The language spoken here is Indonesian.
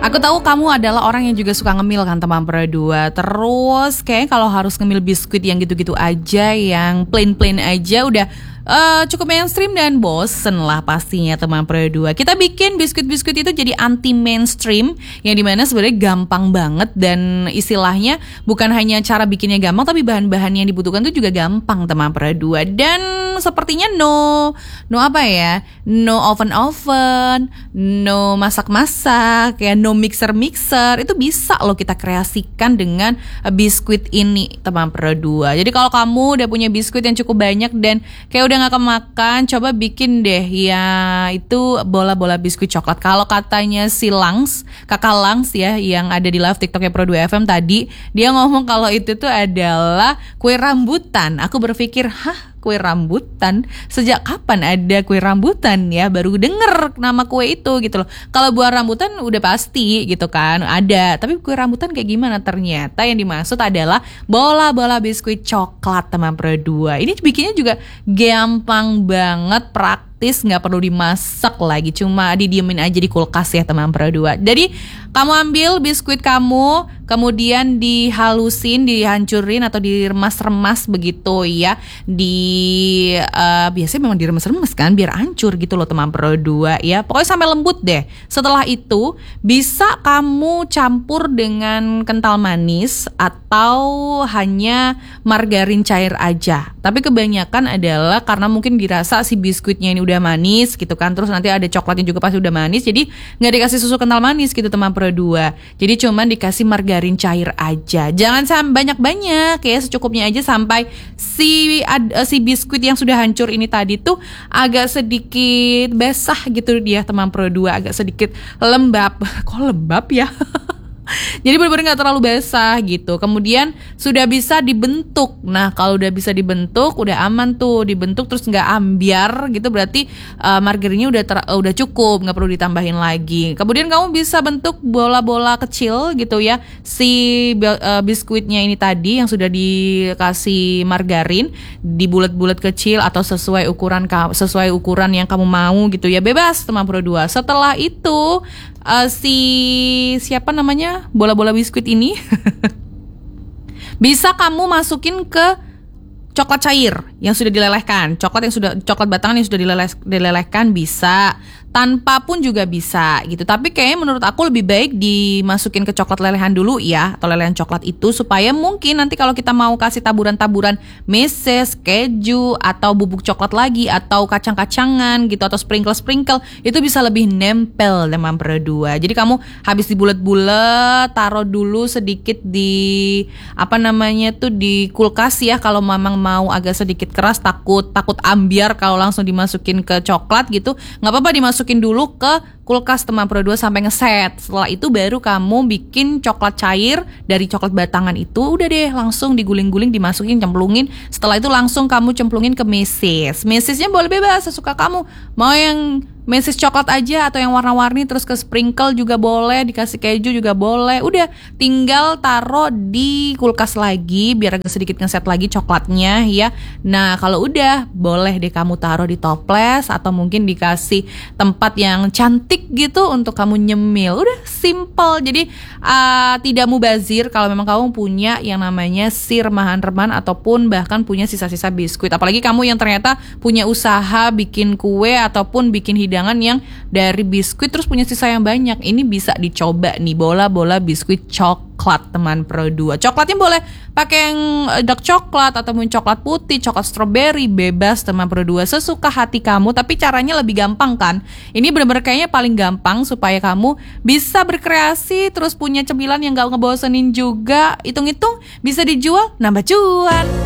Aku tahu kamu adalah orang yang juga suka ngemil kan teman berdua. Terus kayaknya kalau harus ngemil biskuit yang gitu-gitu aja, yang plain-plain aja udah cukup mainstream dan bosen lah pastinya teman berdua. Kita bikin biskuit-biskuit itu jadi anti mainstream, yang dimana sebenarnya gampang banget dan istilahnya bukan hanya cara bikinnya gampang, tapi bahan-bahan yang dibutuhkan itu juga gampang teman berdua. Dan sepertinya no oven, no masak-masak, ya no mixer, itu bisa loh kita kreasikan dengan biskuit ini teman berdua. Jadi kalau kamu udah punya biskuit yang cukup banyak dan kayak udah gak kemakan, coba bikin deh ya itu bola-bola biskuit coklat. Kalau katanya si kakak Langs ya, yang ada di live TikToknya Pro 2 FM tadi, dia ngomong kalau itu tuh adalah kue rambutan. Aku berpikir, kue rambutan? Sejak kapan ada kue rambutan ya? Baru denger nama kue itu gitu loh. Kalau buah rambutan udah pasti gitu kan, ada. Tapi kue rambutan kayak gimana? Ternyata yang dimaksud adalah bola-bola biskuit coklat teman berdua. Ini bikinnya juga gampang banget, praktis, nggak perlu dimasak lagi, cuma didiemin aja di kulkas ya teman berdua. Jadi kamu ambil biskuit kamu, kemudian dihalusin, dihancurin atau diremas-remas begitu ya. Biasanya memang diremas-remas kan biar hancur gitu loh teman berdua ya. Pokoknya sampai lembut deh. Setelah itu bisa kamu campur dengan kental manis atau hanya margarin cair aja. Tapi kebanyakan adalah karena mungkin dirasa si biskuitnya ini udah manis gitu kan, terus nanti ada coklatnya juga pasti udah manis, jadi nggak dikasih susu kental manis gitu teman berdua. Jadi cuman dikasih margarin cair aja. Jangan sampai banyak-banyak ya, secukupnya aja sampai si biskuit yang sudah hancur ini tadi tuh agak sedikit basah gitu dia teman berdua, agak sedikit lembab. Kok lembab ya? Jadi benar-benar gak terlalu basah gitu. Kemudian sudah bisa dibentuk. Nah kalau udah bisa dibentuk, udah aman tuh. Dibentuk terus gak ambiar gitu, berarti margarinnya udah cukup, gak perlu ditambahin lagi. Kemudian kamu bisa bentuk bola-bola kecil gitu ya, si biskuitnya ini tadi yang sudah dikasih margarin, dibulet-bulet kecil atau sesuai ukuran yang kamu mau gitu ya. Bebas teman berdua. Setelah itu siapa namanya bola-bola biskuit ini bisa kamu masukin ke coklat cair yang sudah dilelehkan, coklat batangan yang sudah dilelehkan bisa, tanpa pun juga bisa gitu. Tapi kayaknya menurut aku lebih baik dimasukin ke coklat lelehan dulu ya, atau lelehan coklat itu, supaya mungkin nanti kalau kita mau kasih taburan-taburan meses, keju, atau bubuk coklat lagi, atau kacang-kacangan gitu, atau sprinkle itu bisa lebih nempel teman berdua. Jadi kamu habis dibulet-bulet, taruh dulu sedikit di di kulkas ya, kalau memang mau agak sedikit keras, takut ambiar kalau langsung dimasukin ke coklat gitu, nggak apa-apa, dimasukin dulu ke kulkas teman berdua sampai ngeset. Setelah itu baru kamu bikin coklat cair dari coklat batangan itu, udah deh langsung diguling-guling, dimasukin, cemplungin. Setelah itu langsung kamu cemplungin ke mesesnya boleh bebas sesuka kamu, mau yang meses coklat aja atau yang warna-warni, terus ke sprinkle juga boleh, dikasih keju juga boleh. Udah tinggal taruh di kulkas lagi biar agak sedikit ngeset lagi coklatnya ya. Nah kalau udah boleh deh kamu taruh di toples atau mungkin dikasih tempat yang cantik gitu untuk kamu nyemil. Udah simple. Jadi tidak mubazir kalau memang kamu punya yang namanya si remahan-remahan ataupun bahkan punya sisa-sisa biskuit. Apalagi kamu yang ternyata punya usaha bikin kue ataupun bikin hidangan yang dari biskuit terus punya sisa yang banyak. Ini bisa dicoba nih, bola-bola biskuit coklat teman berdua. Coklatnya boleh pakai yang dark coklat ataupun coklat putih, coklat strawberry, bebas teman berdua, sesuka hati kamu. Tapi caranya lebih gampang kan? Ini benar-benar kayaknya paling gampang supaya kamu bisa berkreasi terus punya cemilan yang gak ngebosenin juga. Hitung-hitung bisa dijual, nambah cuan.